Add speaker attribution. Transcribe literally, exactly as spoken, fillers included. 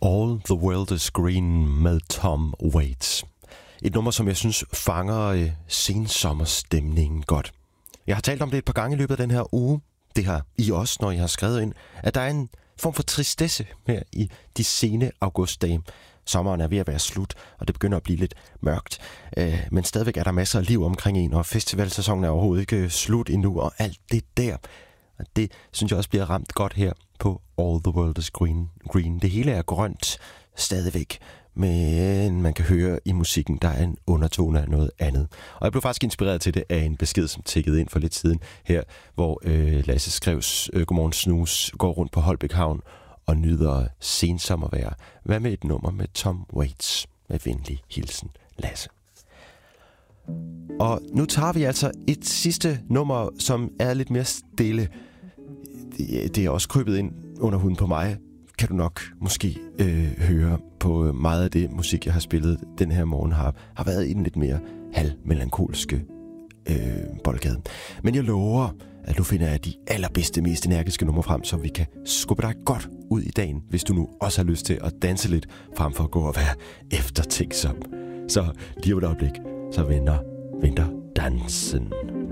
Speaker 1: All the World is Green med Tom Waits. Et nummer, som jeg synes fanger øh, sensommerstemningen godt. Jeg har talt om det et par gange i løbet af den her uge. Det har I også, når I har skrevet ind, at der er en form for tristesse her i de sene augustdage. Sommeren er ved at være slut, og det begynder at blive lidt mørkt. Øh, men stadigvæk er der masser af liv omkring en, og festivalsæsonen er overhovedet ikke slut endnu, og alt det der. Og det synes jeg også bliver ramt godt her på All the World is Green. Green. Det hele er grønt stadigvæk, men man kan høre i musikken, der er en undertone af noget andet. Og jeg blev faktisk inspireret til det af en besked, som tikkede ind for lidt siden her, hvor øh, Lasse Skrevs øh, Godmorgen Snus går rundt på Holbæk Havn og nyder sensommervejr. Hvad med et nummer med Tom Waits? Med venlig hilsen, Lasse. Og nu tager vi altså et sidste nummer, som er lidt mere stille. Det, det er også krybet ind under huden på mig. Kan du nok måske øh, høre på meget af det musik, jeg har spillet den her morgen, har, har været i den lidt mere halvmelankolske øh, boldgade. Men jeg lover, at nu finder jeg de allerbedste, mest energiske numre frem, så vi kan skubbe dig godt ud i dagen, hvis du nu også har lyst til at danse lidt, frem for at gå og være eftertænksom. Så lige om et øjeblik, så venter, venter dansen.